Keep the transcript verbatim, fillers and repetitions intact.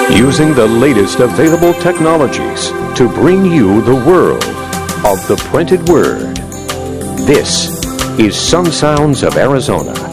Using the latest available technologies to bring you the world of the printed word. This is Sun Sounds of Arizona.